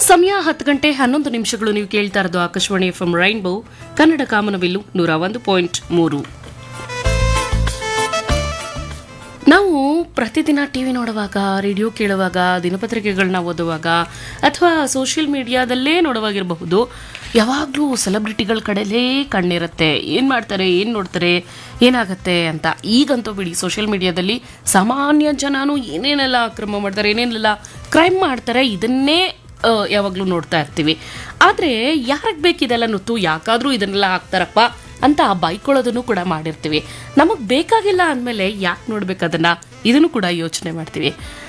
ಸಮಯ 10:11 ನೀವು ಕೇಳ್ತಾ ಇರೋದು ಆಕಾಶವಾಣಿ ಎಫ್ಎಂ ರೈನ್ಬೋ ಕನ್ನಡ ಕಾಮನಬಿಲ್ಲು 101.3. ನಾವು ಪ್ರತಿದಿನ ಟಿವಿ ನೋಡುವಾಗ, ರೇಡಿಯೋ ಕೇಳುವಾಗ, ದಿನಪತ್ರಿಕೆಗಳನ್ನ ಓದುವಾಗ ಅಥವಾ ಸೋಷಿಯಲ್ ಮೀಡಿಯಾದಲ್ಲೇ ನೋಡುವಾಗಿರಬಹುದು, ಯಾವಾಗಲೂ ಸೆಲೆಬ್ರಿಟಿಗಳ ಕಡೆಲೇ ಕಣ್ಣಿರುತ್ತೆ. ಏನು ಮಾಡ್ತಾರೆ, ಏನು ನೋಡ್ತಾರೆ, ಏನಾಗತ್ತೆ ಅಂತ. ಈಗಂತೂ ಬಿಡಿ, ಸೋಷಿಯಲ್ ಮೀಡಿಯಾದಲ್ಲಿ ಸಾಮಾನ್ಯ ಜನನು ಏನೇನೆಲ್ಲ ಅಕ್ರಮ ಮಾಡ್ತಾರೆ, ಏನೇನೆಲ್ಲ ಕ್ರೈಮ್ ಮಾಡ್ತಾರೆ, ಇದನ್ನೇ ಯಾವಾಗಲೂ ನೋಡ್ತಾ ಇರ್ತೀವಿ. ಆದರೆ ಯಾರಿಗೆ ಬೇಕಿದೆಲ್ಲ ನುತ್ತು, ಯಾಕಾದರೂ ಇದನ್ನೆಲ್ಲ ಹಾಕ್ತಾರಪ್ಪ ಅಂತ ಬೈಕೊಳ್ಳೋದನ್ನು ಕೂಡ ಮಾಡಿರ್ತೀವಿ. ನಮಗೆ ಬೇಕಾಗಿಲ್ಲ ಅಂದಮೇಲೆ ಯಾಕೆ ನೋಡ್ಬೇಕು ಅದನ್ನು, ಇದನ್ನು ಕೂಡ ಯೋಚನೆ ಮಾಡ್ತೀವಿ.